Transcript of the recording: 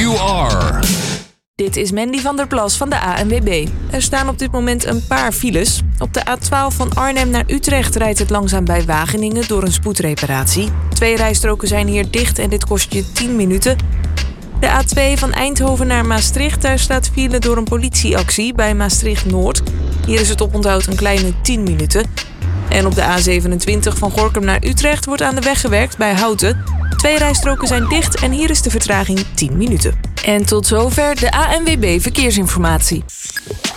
you are. Dit is Mandy van der Plas van de ANWB. Er staan op dit moment een paar files. Op de A12 van Arnhem naar Utrecht rijdt het langzaam bij Wageningen door een spoedreparatie. 2 rijstroken zijn hier dicht en dit kost je 10 minuten. De A2 van Eindhoven naar Maastricht, daar staat file door een politieactie bij Maastricht-Noord. Hier is het oponthoud een kleine 10 minuten. En op de A27 van Gorinchem naar Utrecht wordt aan de weg gewerkt bij Houten. 2 rijstroken zijn dicht en hier is de vertraging 10 minuten. En tot zover de ANWB Verkeersinformatie.